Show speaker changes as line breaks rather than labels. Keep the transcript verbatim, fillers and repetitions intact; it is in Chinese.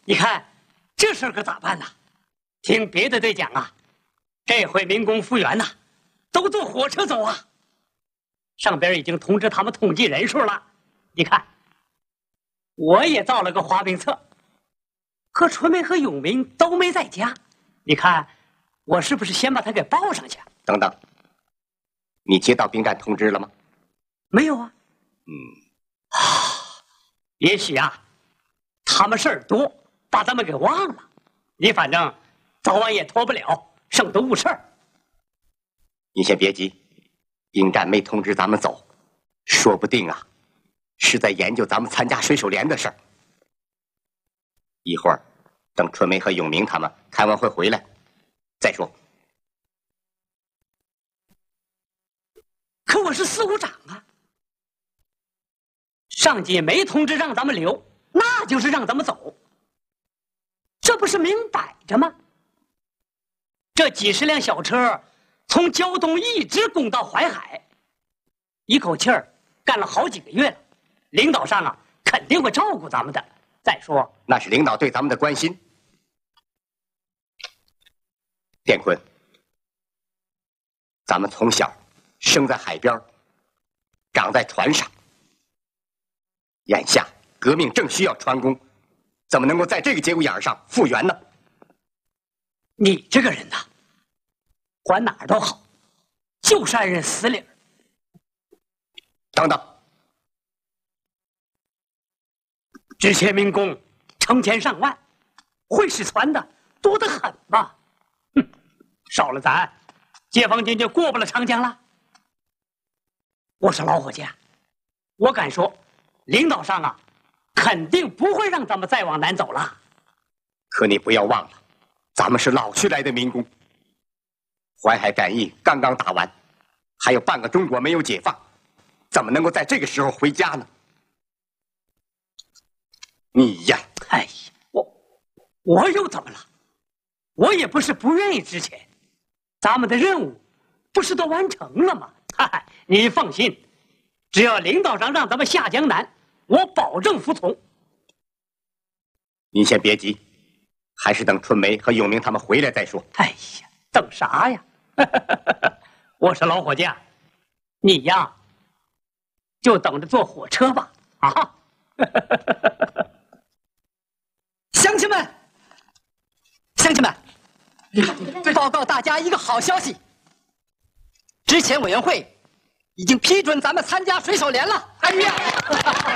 你看这事儿可咋办呢？听别的队讲啊，这回民工复员呐，都坐火车走啊。上边已经通知他们统计人数了。你看，我也造了个花名册，可春梅和永明都没在家。你看，我是不是先把他给报上去？
等等，你接到兵站通知了吗？
没有啊。
嗯，
啊，也许啊，他们事儿多，把咱们给忘了。你反正早晚也脱不了，省得误事儿。
你先别急，兵站没通知咱们走，说不定啊，是在研究咱们参加水手联的事儿。一会儿，等春梅和永明他们开完会回来再说。
可我是司务长啊，上级没通知让咱们留，那就是让咱们走，这不是明摆着吗？这几十辆小车从胶东一直拱到淮海，一口气儿干了好几个月了，领导上啊肯定会照顾咱们的。再说，
那是领导对咱们的关心。殿坤，咱们从小生在海边，长在船上，眼下革命正需要船工，怎么能够在这个节骨眼上复员呢？
你这个人呐，管哪儿都好，就是爱认死理儿。
等等，
之前民工成千上万，会使船的多得很吧？哼，少了咱，解放军就过不了长江了。我说老伙计，我敢说，领导上啊，肯定不会让咱们再往南走了。
可你不要忘了，咱们是老去来的民工，淮海战役刚刚打完，还有半个中国没有解放，怎么能够在这个时候回家呢？你呀，
哎呀，我我又怎么了？我也不是不愿意支钱，咱们的任务不是都完成了吗？嗨，你放心，只要领导上让咱们下江南，我保证服从。
您先别急，还是等春梅和永明他们回来再说。
哎呀，等啥呀？我说老伙计，你呀，就等着坐火车吧。啊！
乡亲们，乡亲们，报告大家一个好消息，之前委员会已经批准咱们参加水手联了。哎呀！